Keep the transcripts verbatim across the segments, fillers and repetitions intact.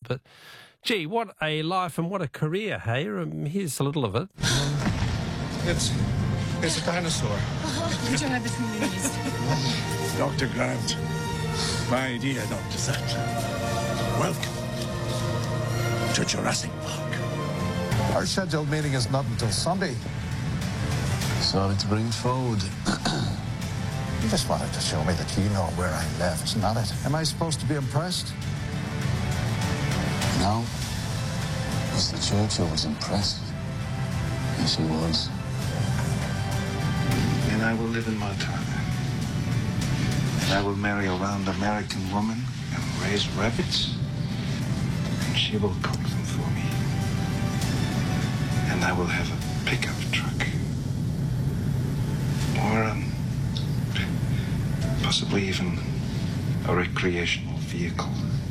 But, gee, what a life and what a career, hey? Um, here's a little of it. It's, it's a dinosaur. Oh, put your head between your knees. Doctor Grant, my dear Doctor Sattler, welcome to Jurassic Park. Our scheduled meeting is not until Sunday. Sorry to bring it forward. You just wanted to show me that you know where I live, isn't that it? Am I supposed to be impressed? No. Mister Churchill was impressed. Yes, he was. And I will live in Montana. And I will marry a round American woman and raise rabbits. And she will cook them for me. And I will have a pickup truck. Or, um, possibly even a recreational vehicle.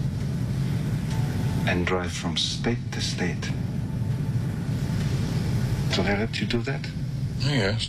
And drive from state to state. Do they let you do that? Yes.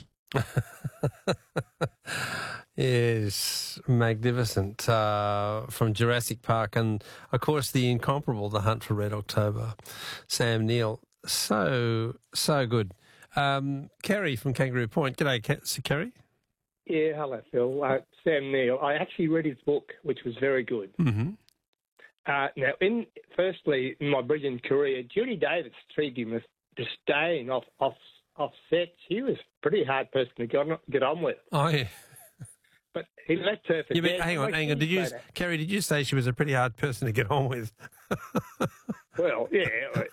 Yes, magnificent. Uh, from Jurassic Park and, of course, the incomparable The Hunt for Red October. Sam Neill. So, so good. Um, Kerry from Kangaroo Point. G'day, Ke- Kerry. Yeah, hello, Phil. Uh, Sam Neill. I actually read his book, which was very good. Mm-hmm. Uh, now, in firstly, in my brilliant career, Judy Davis treated him with disdain off, off, off set. She was a pretty hard person to get on, get on with. Oh, yeah. But he left her for Yeah, but dead. hang on, I hang on. Did you, say that. Kerry, did you say she was a pretty hard person to get on with? Well, yeah.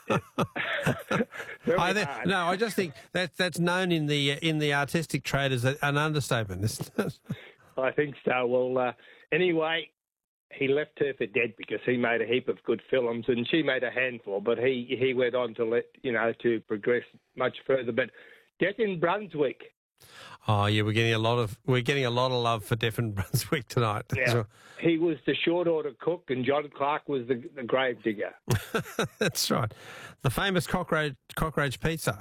Very I th- hard. no, I just think that that's known in the in the artistic trade as a, an understatement, isn't it? I think so. Well, uh, anyway, he left her for dead because he made a heap of good films and she made a handful, but he, he went on to let, you know, to progress much further. But Death in Brunswick. Oh yeah, we're getting a lot of we're getting a lot of love for Death in Brunswick tonight. Yeah, he was the short order cook, and John Clark was the, the grave digger. That's right, the famous cockroach cockroach pizza.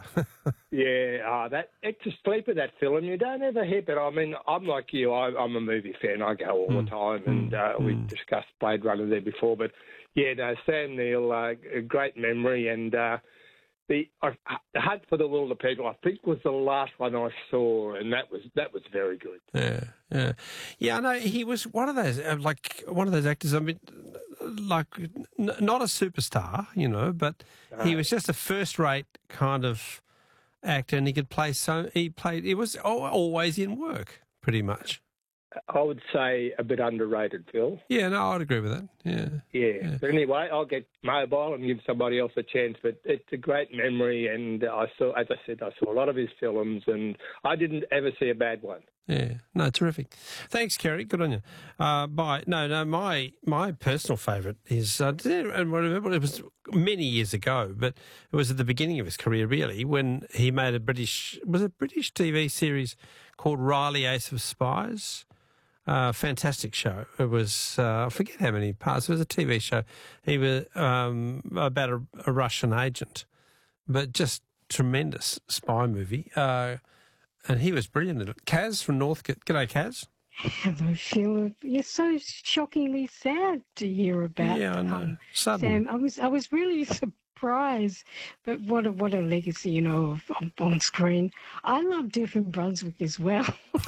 Yeah, uh, that it's a sleeper, that film. You don't ever hear, but I mean, I'm like you. I, I'm a movie fan. I go all Mm. the time, and uh, Mm. we discussed Blade Runner there before. But yeah, no, Sam Neill, uh, a great memory, and. Uh, The, uh, the Hunt for the Wilder People, I think, was the last one I saw, and that was that was very good. Yeah, yeah, yeah. I know he was one of those, uh, like one of those actors. I mean, like n- not a superstar, you know, but he was just a first-rate kind of actor, and he could play. So he played. It was al- always in work, pretty much. I would say a bit underrated, Phil. Yeah, no, I'd agree with that. Yeah, Yeah. Yeah. But anyway, I'll get mobile and give somebody else a chance. But it's a great memory, and I saw, as I said, I saw a lot of his films, and I didn't ever see a bad one. Yeah, no, terrific. Thanks, Kerry. Good on you. Uh, bye. No, no, my my personal favourite is, uh, and I remember it was many years ago, but it was at the beginning of his career, really, when he made a British, was it a British T V series called Riley Ace of Spies? Uh, fantastic show. It was, uh, I forget how many parts. It was a T V show. He was um, about a, a Russian agent, but just tremendous spy movie. Uh, and he was brilliant in it. Kaz from Northcote. G'day, Kaz. Hello, Phil. You're so shockingly sad to hear about. Yeah, I know. Um, Sudden. Sam, I was, I was really surprised, but what a what a legacy, you know, of, of, on screen. I love Death in Brunswick as well.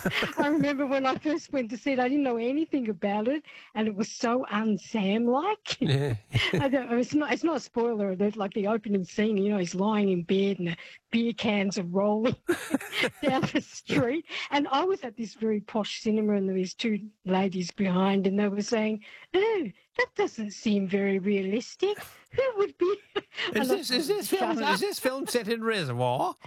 I remember when I first went to see it, I didn't know anything about it, and it was so un-Sam-like. Yeah. I don't, it's not it's not a spoiler alert, like the opening scene, you know, he's lying in bed and the beer cans are rolling down the street. And I was at this very posh cinema and there was two ladies behind and they were saying, oh, that doesn't seem very realistic. Who would be... Is this, is, this film, is this film set in Reservoir?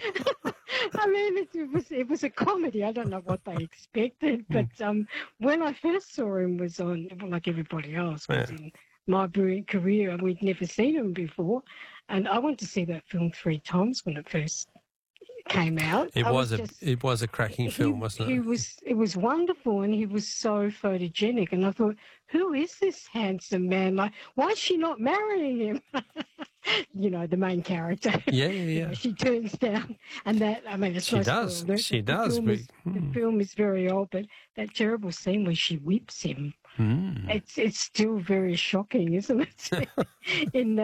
I mean, it, it was it was a comedy. I don't know what they expected, but um, when I first saw him was on, like everybody else, was Yeah. in my brilliant career, and we'd never seen him before. And I went to see that film three times when it first came out. It I was, a just- it was a cracking film, he, wasn't he it? was it was wonderful, and he was so photogenic. And I thought, who is this handsome man? Like, why is she not marrying him? You know, the main character. Yeah, yeah, You yeah. know, she turns down, and that I mean, it's She no does. spoiler. The- She the does. film We- is- hmm. The film is very old, but that terrible scene where she whips him, Mm. it's it's still very shocking, isn't it? In